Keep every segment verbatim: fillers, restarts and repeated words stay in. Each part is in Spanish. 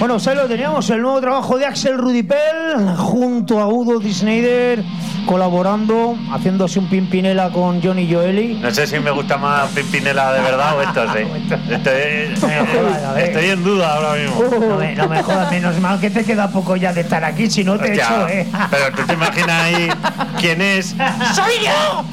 Bueno, pues ahí lo teníamos, el nuevo trabajo de Axel Rudi Pell junto a Udo Die Schneider, colaborando, haciéndose un Pimpinela con Johnny Gioeli. No sé si me gusta más Pimpinela de verdad o esto, sí. Estoy, estoy en duda ahora mismo. Uh, no, me, no me jodas, menos mal que te queda poco ya de estar aquí, si no te Hostia, echo, ¿eh? Pero tú te imaginas ahí quién es. ¡Soy yo!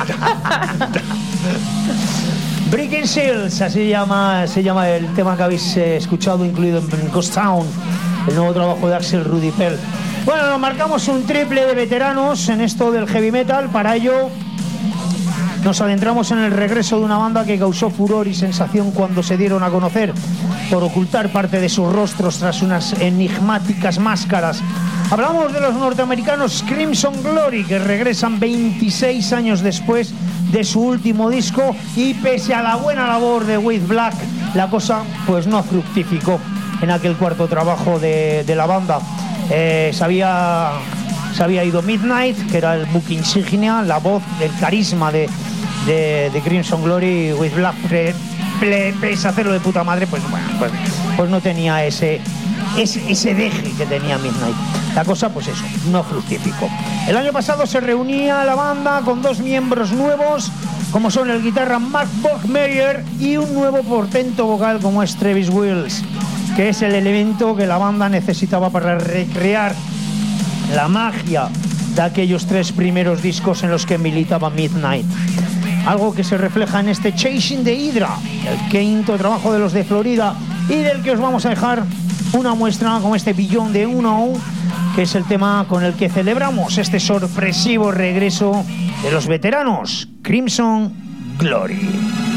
Breaking Seals, así llama, se llama el tema que habéis eh, escuchado, incluido en Ghost Town, el nuevo trabajo de Axel Rudi Pell. Bueno, nos marcamos un triple de veteranos en esto del heavy metal. Para ello nos adentramos en el regreso de una banda que causó furor y sensación cuando se dieron a conocer por ocultar parte de sus rostros tras unas enigmáticas máscaras. Hablamos de los norteamericanos Crimson Glory, que regresan veintiséis años después de su último disco, y pese a la buena labor de With Black, la cosa pues no fructificó en aquel cuarto trabajo de, de la banda. Eh, se, había, se había ido Midnight, que era el book insignia, la voz, el carisma de, de, de Crimson Glory. With Black, pre, pre, pese a hacerlo de puta madre, pues bueno, pues, pues no tenía ese, ese, ese deje que tenía Midnight. La cosa, pues eso, no fructificó. El año pasado se reunía la banda con dos miembros nuevos, como son el guitarra Mark Bockmeyer y un nuevo portento vocal como es Travis Wills, que es el elemento que la banda necesitaba para recrear la magia de aquellos tres primeros discos en los que militaba Midnight. Algo que se refleja en este Chasing the Hydra, el quinto trabajo de los de Florida, y del que os vamos a dejar una muestra con este Beyond the Unknown, que es el tema con el que celebramos este sorpresivo regreso de los veteranos Crimson Glory.